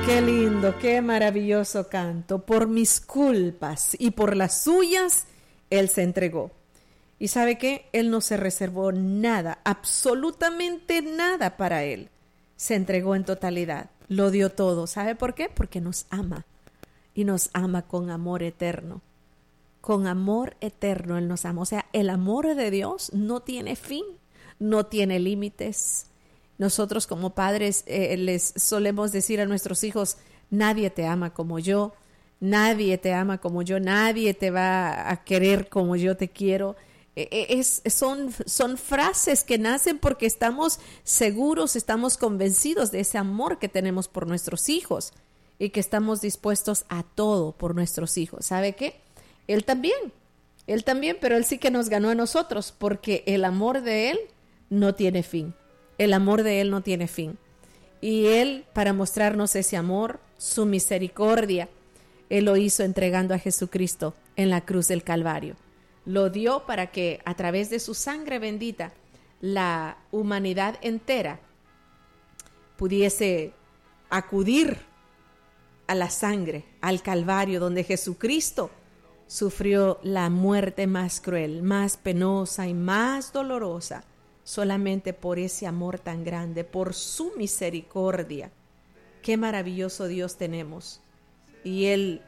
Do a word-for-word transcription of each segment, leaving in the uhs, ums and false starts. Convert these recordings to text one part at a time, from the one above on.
Qué lindo, qué maravilloso canto. Por mis culpas y por las suyas, Él se entregó. ¿Y sabe qué? Él no se reservó nada, absolutamente nada para Él. Se entregó en totalidad, lo dio todo. ¿Sabe por qué? Porque nos ama y nos ama con amor eterno. Con amor eterno Él nos ama. O sea, el amor de Dios no tiene fin, no tiene límites. Nosotros como padres eh, les solemos decir a nuestros hijos, nadie te ama como yo, nadie te ama como yo, nadie te va a querer como yo te quiero. Eh, es, son, son frases que nacen porque estamos seguros, estamos convencidos de ese amor que tenemos por nuestros hijos y que estamos dispuestos a todo por nuestros hijos. ¿Sabe qué? Él también, Él también, pero Él sí que nos ganó a nosotros porque el amor de Él no tiene fin. El amor de Él no tiene fin. Y Él, para mostrarnos ese amor, su misericordia, Él lo hizo entregando a Jesucristo en la cruz del Calvario. Lo dio para que a través de su sangre bendita, la humanidad entera pudiese acudir a la sangre, al Calvario, donde Jesucristo sufrió la muerte más cruel, más penosa y más dolorosa, solamente por ese amor tan grande, por su misericordia. Qué maravilloso Dios tenemos. Y Él,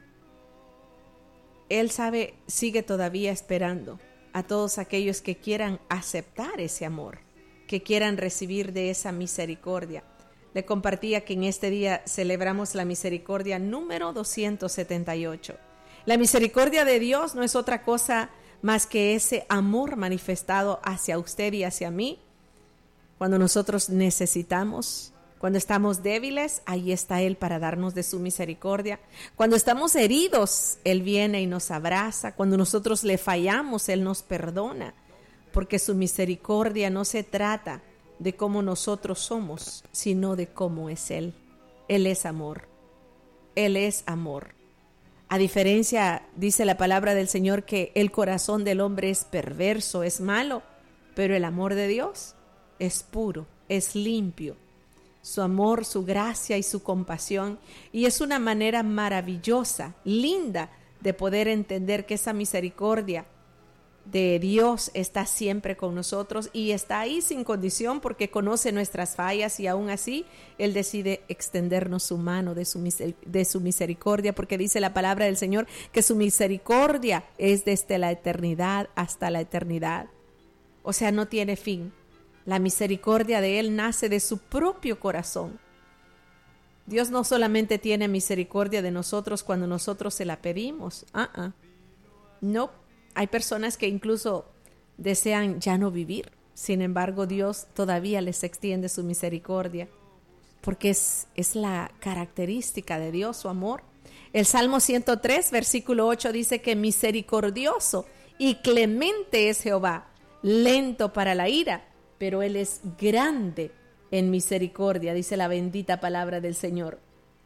Él sabe, sigue todavía esperando a todos aquellos que quieran aceptar ese amor, que quieran recibir de esa misericordia. Le compartía que en este día celebramos la misericordia número doscientos setenta y ocho. La misericordia de Dios no es otra cosa más que ese amor manifestado hacia usted y hacia mí. Cuando nosotros necesitamos, cuando estamos débiles, ahí está Él para darnos de su misericordia. Cuando estamos heridos, Él viene y nos abraza. Cuando nosotros le fallamos, Él nos perdona. Porque su misericordia no se trata de cómo nosotros somos, sino de cómo es Él. Él es amor. Él es amor. A diferencia, dice la palabra del Señor, que el corazón del hombre es perverso, es malo, pero el amor de Dios es puro, es limpio. Su amor, su gracia y su compasión. Y es una manera maravillosa, linda, de poder entender que esa misericordia de Dios está siempre con nosotros y está ahí sin condición porque conoce nuestras fallas y aún así Él decide extendernos su mano de su, de su misericordia, porque dice la palabra del Señor que su misericordia es desde la eternidad hasta la eternidad. O sea, no tiene fin. La misericordia de Él nace de su propio corazón. Dios no solamente tiene misericordia de nosotros cuando nosotros se la pedimos. Uh-uh. No. Hay personas que incluso desean ya no vivir. Sin embargo, Dios todavía les extiende su misericordia, porque es, es la característica de Dios, su amor. El Salmo ciento tres, versículo ocho dice que misericordioso y clemente es Jehová, lento para la ira, pero Él es grande en misericordia, dice la bendita palabra del Señor.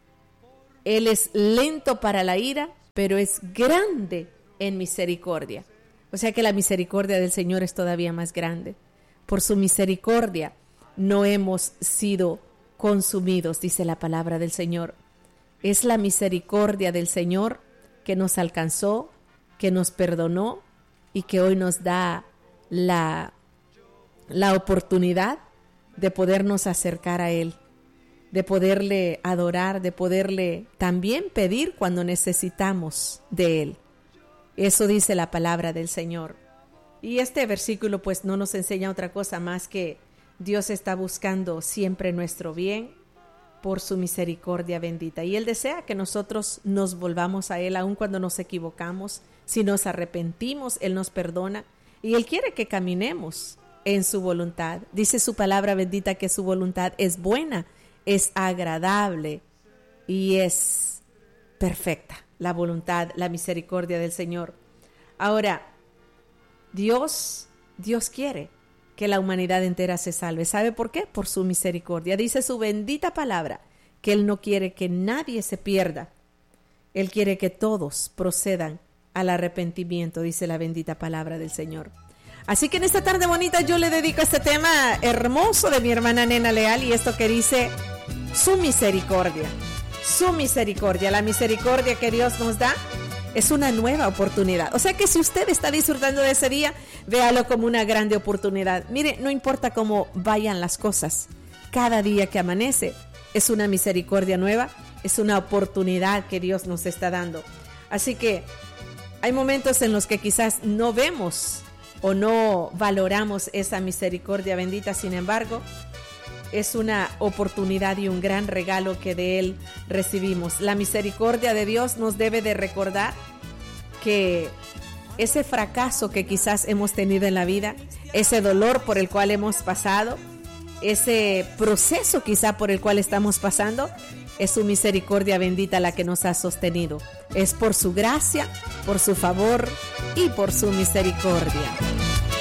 Él es lento para la ira, pero es grande en misericordia. O sea que la misericordia del Señor es todavía más grande. Por su misericordia no hemos sido consumidos, dice la palabra del Señor. Es la misericordia del Señor que nos alcanzó, que nos perdonó y que hoy nos da la, la oportunidad de podernos acercar a Él, de poderle adorar, de poderle también pedir cuando necesitamos de Él. Eso dice la palabra del Señor. Y este versículo pues no nos enseña otra cosa más que Dios está buscando siempre nuestro bien por su misericordia bendita. Y Él desea que nosotros nos volvamos a Él aun cuando nos equivocamos. Si nos arrepentimos, Él nos perdona. Y Él quiere que caminemos en su voluntad. Dice su palabra bendita que su voluntad es buena, es agradable y es perfecta. La voluntad, la misericordia del Señor. Ahora, Dios, Dios quiere que la humanidad entera se salve. ¿Sabe por qué? Por su misericordia. Dice su bendita palabra que Él no quiere que nadie se pierda. Él quiere que todos procedan al arrepentimiento, dice la bendita palabra del Señor. Así que en esta tarde bonita yo le dedico este tema hermoso de mi hermana Nena Leal y esto que dice: su misericordia, su misericordia, la misericordia que Dios nos da es una nueva oportunidad. O sea que si usted está disfrutando de ese día, véalo como una grande oportunidad. Mire, no importa cómo vayan las cosas, cada día que amanece es una misericordia nueva, es una oportunidad que Dios nos está dando. Así que hay momentos en los que quizás no vemos o no valoramos esa misericordia bendita, sin embargo, es una oportunidad y un gran regalo que de Él recibimos. La misericordia de Dios nos debe de recordar que ese fracaso que quizás hemos tenido en la vida, ese dolor por el cual hemos pasado, ese proceso quizá por el cual estamos pasando, es su misericordia bendita la que nos ha sostenido. Es por su gracia, por su favor y por su misericordia.